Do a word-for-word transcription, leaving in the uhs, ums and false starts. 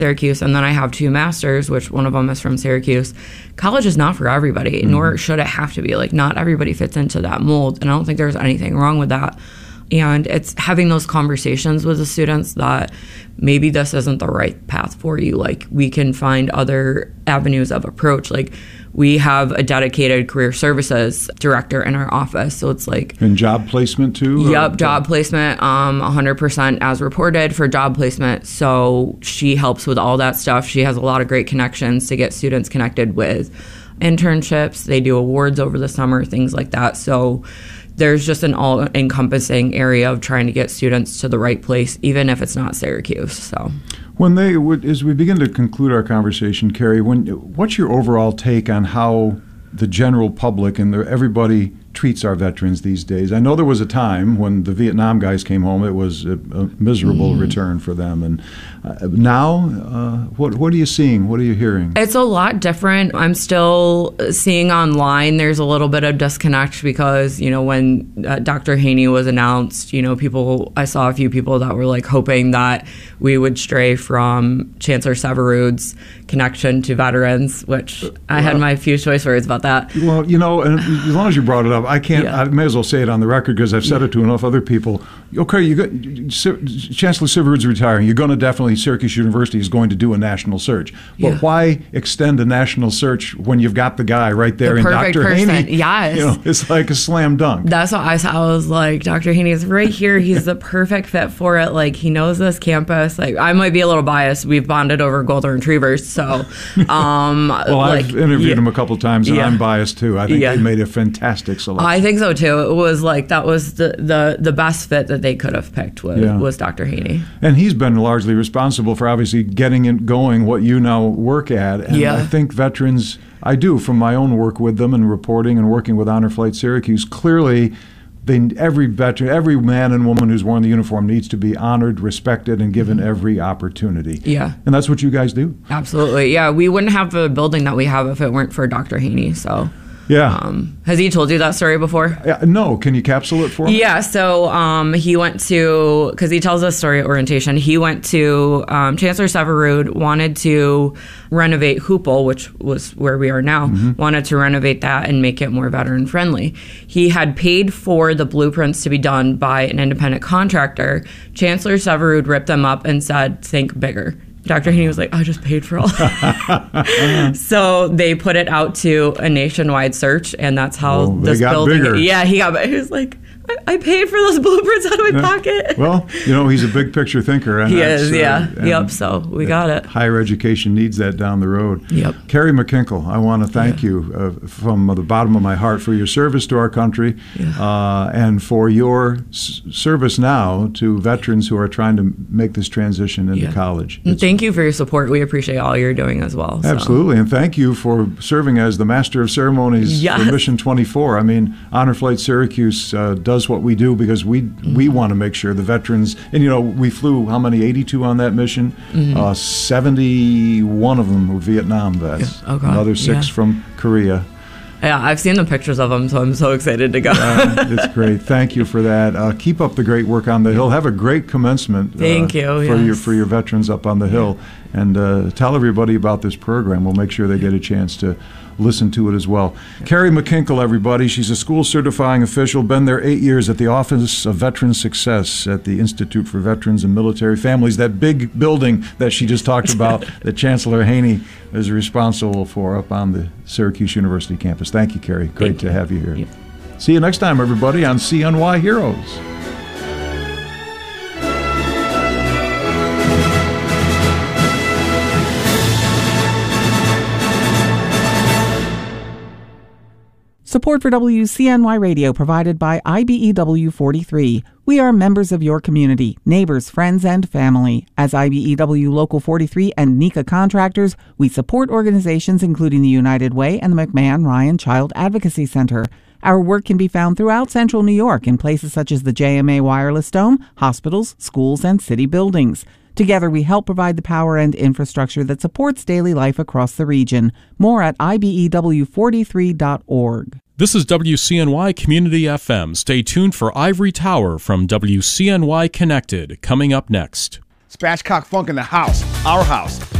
Syracuse, and then I have two masters, which one of them is from Syracuse. College is not for everybody, mm-hmm. nor should it have to be. Like, not everybody fits into that mold, and I don't think there's anything wrong with that. And it's having those conversations with the students that maybe this isn't the right path for you. Like, we can find other avenues of approach. Like, we have a dedicated career services director in our office. So it's like... And job placement too? Yep, or? job placement, um, one hundred percent as reported for job placement. So she helps with all that stuff. She has a lot of great connections to get students connected with internships. They do awards over the summer, things like that. So there's just an all-encompassing area of trying to get students to the right place, even if it's not Syracuse. So, when they would, as we begin to conclude our conversation, Carrie, when what's your overall take on how the general public and the, everybody treats our veterans these days? I know there was a time when the Vietnam guys came home; it was a, a miserable mm. return for them. And uh, now, uh, what what are you seeing? What are you hearing? It's a lot different. I'm still seeing online. There's a little bit of disconnect because, you know, when uh, Doctor Haney was announced, you know, people. I saw a few people that were like hoping that we would stray from Chancellor Severud's connection to veterans, which uh, I had my few choice words about that. Well, you know, and as long as you brought it up, I can't. Yeah. I may as well say it on the record because I've said it to enough other people. Okay, you got Chancellor Severud's retiring. You're going to definitely Syracuse University is going to do a national search. But yeah. why extend a national search when you've got the guy right there the in perfect Doctor person. Haney? Yes, you know, it's like a slam dunk. That's what I saw. I was like, Doctor Haney is right here. He's the perfect fit for it. Like, he knows this campus. Like, I might be a little biased. We've bonded over golden retrievers, so. Um, well, like, I've interviewed yeah. him a couple times, and yeah. I'm biased too. I think yeah. they made a fantastic selection. I think so too. It was like that was the the, the best fit that they could have picked was, yeah. was Doctor Haney. And he's been largely responsible for obviously getting it going what you now work at. And yeah. I think veterans, I do from my own work with them and reporting and working with Honor Flight Syracuse, clearly they, every veteran, every man and woman who's worn the uniform needs to be honored, respected, and given mm-hmm. every opportunity. Yeah. And that's what you guys do. Absolutely. Yeah, we wouldn't have the building that we have if it weren't for Doctor Haney, so... Yeah. Um, has he told you that story before? Uh, no. Can you capsule it for me? Yeah. So um, he went to, because he tells us story at orientation, he went to, um, Chancellor Severud wanted to renovate Hoople, which was where we are now, mm-hmm. wanted to renovate that and make it more veteran friendly. He had paid for the blueprints to be done by an independent contractor. Chancellor Severud ripped them up and said, think bigger. Doctor Haney was like, I just paid for all that. So they put it out to a nationwide search, and that's how oh, this they got building... Bigger. Yeah, he got... He was like, I, I paid for those blueprints out of my yeah. pocket. Well, you know, he's a big picture thinker. And he is, uh, yeah. Yep, so we got it. Higher education needs that down the road. Yep. Carrie McKinkle, I want to thank yeah. you uh, from the bottom of my heart for your service to our country yeah. uh, and for your s- service now to veterans who are trying to make this transition into yeah. college. And thank you for your support. We appreciate all you're doing as well. Absolutely, so. And thank you for serving as the Master of Ceremonies yes. for Mission twenty-four. I mean, Honor Flight Syracuse uh, does what we do because we mm-hmm. we want to make sure the veterans, and you know, we flew how many, eighty-two on that mission? Mm-hmm. Uh, seventy-one of them were Vietnam vets. Yeah. Okay. Another six yeah. from Korea. Yeah, I've seen the pictures of them, so I'm so excited to go. uh, it's great. Thank you for that. Uh, keep up the great work on the Hill. Have a great commencement. Thank uh, you. For yes. your for your veterans up on the Hill, and uh, tell everybody about this program. We'll make sure they get a chance to listen to it as well. Carrie McKinkle, everybody. She's a school certifying official, been there eight years at the Office of Veteran Success at the Institute for Veterans and Military Families, that big building that she just talked about that Chancellor Haney is responsible for up on the Syracuse University campus. Thank you, Carrie. Great Thank to you. have you here. Yeah. See you next time, everybody, on C N Y Heroes. Support for W C N Y Radio provided by I B E W forty-three. We are members of your community, neighbors, friends, and family. As I B E W Local forty-three and NECA contractors, we support organizations including the United Way and the McMahon Ryan Child Advocacy Center. Our work can be found throughout Central New York in places such as the J M A Wireless Dome, hospitals, schools, and city buildings. Together, we help provide the power and infrastructure that supports daily life across the region. More at I B E W forty-three dot org. This is W C N Y Community F M. Stay tuned for Ivory Tower from W C N Y Connected, coming up next. Spatchcock Funk in the house. Our house.